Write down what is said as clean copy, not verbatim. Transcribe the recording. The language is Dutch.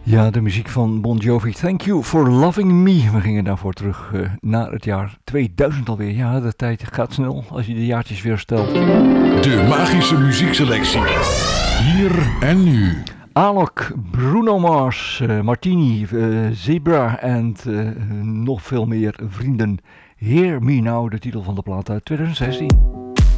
Ja, de muziek van Bon Jovi. Thank You for Loving Me. We gingen daarvoor terug naar het jaar 2000 alweer. Ja, de tijd gaat snel als je de jaartjes weer stelt. De magische muziekselectie. Hier en nu. Alok, Bruno Mars, Martini, Zebra en nog veel meer vrienden. Hear Me Now, de titel van de plaat uit 2016.